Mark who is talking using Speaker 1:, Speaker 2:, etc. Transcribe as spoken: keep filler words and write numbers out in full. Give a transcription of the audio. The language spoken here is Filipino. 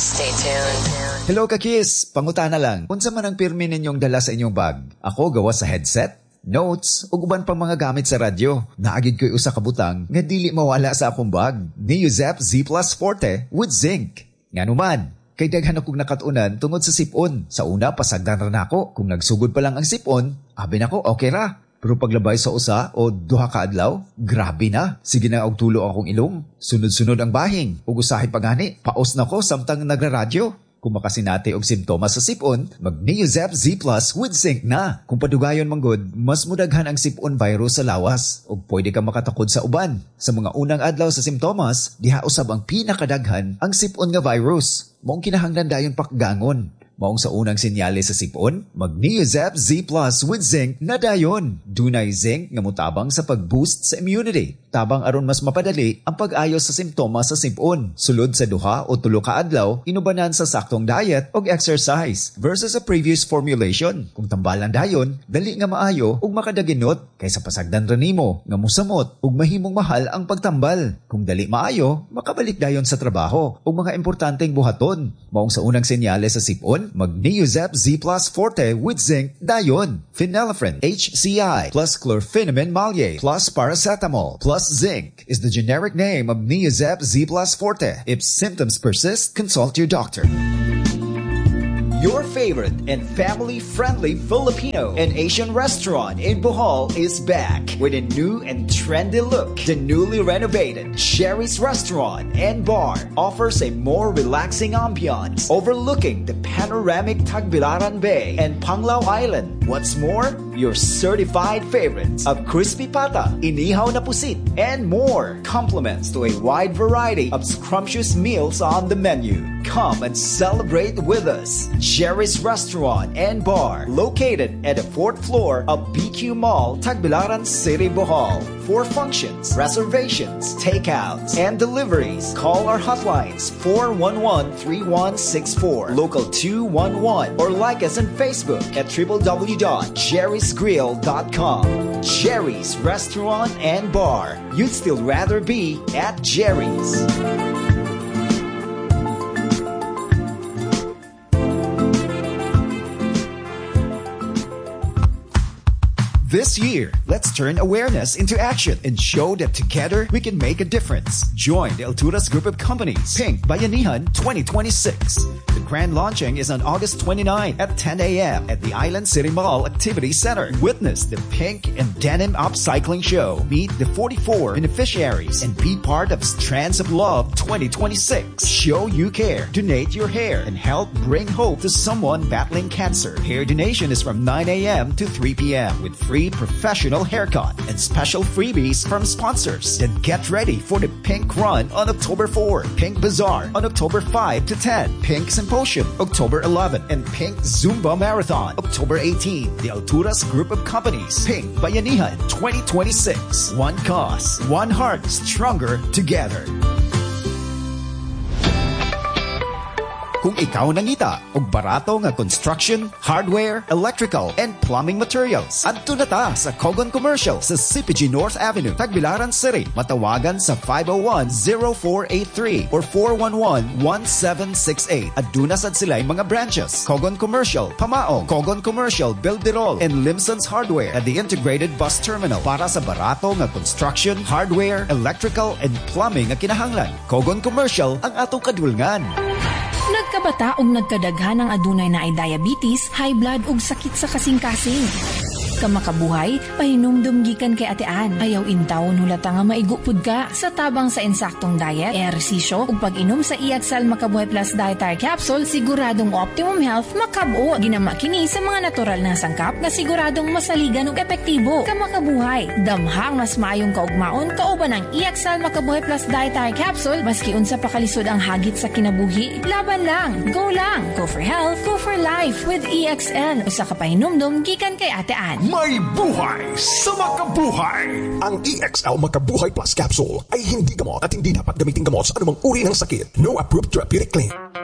Speaker 1: Stay tuned.
Speaker 2: Hello kakis, pangutana lang. Unsa man ang pirmi ninyong dala sa inyong bag? Ako gawa sa headset, notes, ug uban pang mga gamit sa radyo. Naagid ko'y usa ka butang nga dili mawala sa akong bag. Neozep Z Plus Forte with zinc. Nganuman, kay daghan akong nakatunan tungod sa sipon. Sa una, pasagdan ra nako. Kung nagsugod pa lang ang sipon, abi nako okay ra. Pero paglabay sa usa o duha ka adlaw, grabe na. Sige na og tulo akong ilong. Sunod-sunod ang bahing. Ug usahay pa gani, paos na ko samtang nagraradyo. Kung makasinati og simptomas sa sipon, mag-Neozep Z Plus with zinc na. Kung padugayon manggod, mas mudaghan ang sipon virus sa lawas ug pwede ka makatakod sa uban. Sa mga unang adlaw sa simptomas, diha usab ang pinakadaghan ang sipon nga virus. Maong kinahanglan dayon pakgangon. Maong sa unang sinyales sa sipon, mag-Neozep Z Plus with zinc na dayon. Dunay zinc nga mutabang sa pag-boost sa immunity. Tabang aron mas mapadali ang pag-ayos sa simptomas sa sipon. Sulod sa duha o tulo ka adlaw, inubanan sa saktong diet o exercise versus sa previous formulation. Kung tambalan dayon, dali nga maayo ug makadaginot kaysa pasagdan ra nimo nga musamot ug mahimong mahal ang pagtambal. Kung dali maayo, makabalik dayon sa trabaho ug mga importanteng buhaton. Maong sa unang senyales sa sipon, mag-Neozep Z Plus Forte with zinc dayon. Phenylephrine H C I plus chlorpheniramine maleate plus paracetamol plus zinc is the generic name of Neozep Z Plus Forte. If symptoms persist, consult your doctor. Your favorite and family-friendly Filipino and Asian restaurant in Bohol is back with a new and trendy look. The newly renovated Sherry's Restaurant and Bar offers a more relaxing ambiance overlooking the panoramic Tagbilaran Bay and Panglao Island. What's more, your certified favorites of crispy pata, inihaw na pusit, and more complements to a wide variety of scrumptious meals on the menu. Come and celebrate with us. Sherry's Restaurant and Bar, located at the fourth floor of B Q Mall, Tagbilaran City, Bohol. For functions, reservations, takeouts, and deliveries, call our hotlines four one one, three one six four, local two one one, or like us on Facebook at w w w dot jerry's grill dot com. Jerry's Restaurant and Bar. You'd still rather be at Jerry's. This year, let's turn awareness into action and show that together we can make a difference. Join the Alturas Group of Companies, Pink Bayanihan twenty twenty-six. The grand launching is on August twenty-ninth at ten a.m. at the Island City Mall Activity Center. Witness the Pink and Denim Upcycling Show. Meet the forty-four beneficiaries and be part of Strands of Love twenty twenty-six. Show you care, donate your hair, and help bring hope to someone battling cancer. Hair donation is from nine a.m. to three p.m. with free professional haircut and special freebies from sponsors. Then get ready for the Pink Run on October fourth, Pink Bazaar on October fifth to tenth, Pink Symposium October eleventh, and Pink Zumba Marathon October eighteenth. The Alturas Group of Companies, Pink Bayanihan twenty twenty-six. One cause, one heart, stronger together. Kung ikaw nangita og barato nga construction, hardware, electrical, and plumbing materials, adto na ta sa Kogon Commercial sa C P G North Avenue, Tagbilaran City. Matawagan sa five oh one, oh four eight three or four one one, one seven six eight. Aduna sad sila'y mga branches: Kogon Commercial, Pamaong, Kogon Commercial, Beldirol, and Limson's Hardware at the Integrated Bus Terminal. Para sa barato nga construction, hardware, electrical, and plumbing nga kinahanglan, Kogon Commercial ang atong kadulngan.
Speaker 3: Nagkabata og nagkadaghan ang adunay na ay diabetes, high blood ug sakit sa kasing-kasing. Kamakabuhay, pahinumdum gikan kay atean. Ayaw intaw nulata nga maigupod ka sa tabang sa insaktong diet, ehersisyo ug pag-inom sa Iaxal Makabuhay Plus Dietary Capsule, siguradong optimum health makab-o. Ginama kini sa mga natural na sangkap nga siguradong masaligan ug epektibo. Kamakabuhay, damhang mas maayong kaugmaon kauban ang Iaxal Makabuhay Plus Dietary Capsule maski unsa pa kalisod ang hagit sa kinabuhi. Laban lang, go lang, go for health, go for life with E X L. Usa ka pahinumdum gikan kay atean.
Speaker 4: May buhay sa makabuhay! Ang E X L Makabuhay Plus Capsule ay hindi gamot at hindi dapat gamitin gamot sa anumang uri ng sakit. No approved therapeutic claim.